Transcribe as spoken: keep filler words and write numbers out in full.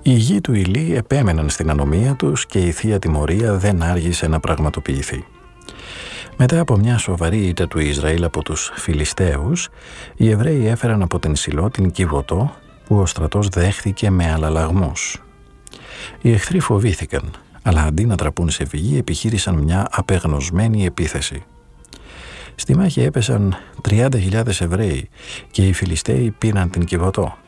Οι γη του Ηλί επέμεναν στην ανομία τους και η θεία τιμωρία δεν άργησε να πραγματοποιηθεί. Μετά από μια σοβαρή ήττα του Ισραήλ από τους Φιλιστέους, οι Εβραίοι έφεραν από την Σιλό την Κιβωτό που ο στρατός δέχθηκε με αλλαλαγμούς. Οι εχθροί φοβήθηκαν, αλλά αντί να τραπούν σε φυγή επιχείρησαν μια απεγνωσμένη επίθεση. Στη μάχη έπεσαν τριάντα χιλιάδες Εβραίοι και οι Φιλιστέοι πήραν την Κιβωτό.